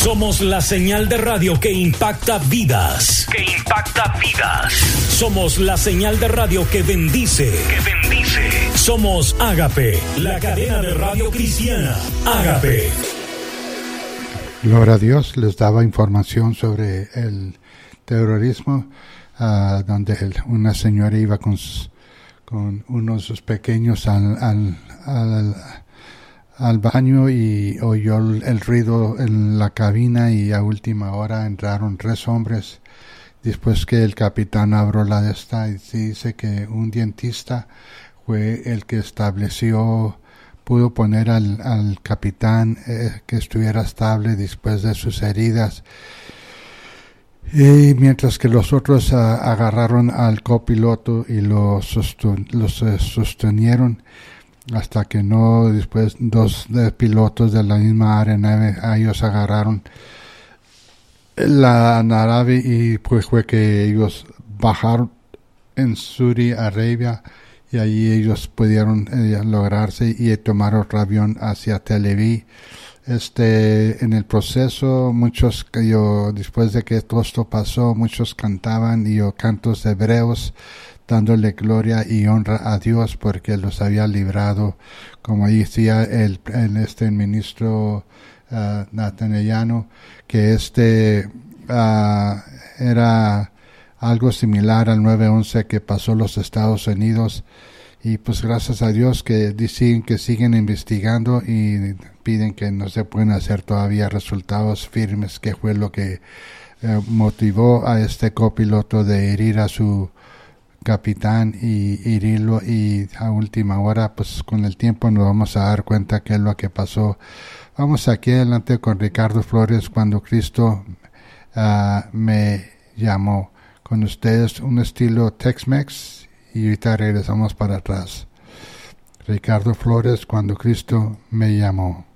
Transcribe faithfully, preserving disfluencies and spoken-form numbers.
Somos la señal de radio que impacta vidas. Que impacta vidas. Somos la señal de radio que bendice. Que bendice. Somos Ágape, la cadena de radio cristiana. Ágape. Gloria a Dios. Les daba información sobre el terrorismo, uh, donde el, una señora iba con, con uno de sus pequeños al, al, al al baño y oyó el, el ruido en la cabina, y a última hora entraron tres hombres. Después que el capitán abrió la de esta, y dice que un dentista fue el que estableció, pudo poner al, al capitán eh, que estuviera estable después de sus heridas. Y mientras que los otros uh, agarraron al copiloto y lo sostu- los uh, sostenieron, hasta que no, después dos de pilotos de la misma aeronave, a ellos agarraron la nave, y pues fue que ellos bajaron en Saudi Arabia, y allí ellos pudieron eh, lograrse y tomar otro avión hacia Tel Aviv. Este, en el proceso, muchos, que yo, después de que todo esto pasó, muchos cantaban, y yo, cantos hebreos, dándole gloria y honra a Dios porque los había librado, como decía el, el este ministro uh, Nathaniel, que este uh, era algo similar al nueve once que pasó en los Estados Unidos, y pues gracias a Dios que dicen que siguen investigando y piden que no se pueden hacer todavía resultados firmes, que fue lo que uh, motivó a este copiloto de herir a su capitán y herirlo, y a última hora, pues con el tiempo nos vamos a dar cuenta qué es lo que pasó. Vamos aquí adelante con Ricardo Flores, Cuando Cristo uh, me llamó. Con ustedes un estilo Tex-Mex, y ahorita regresamos para atrás. Ricardo Flores, Cuando Cristo me llamó.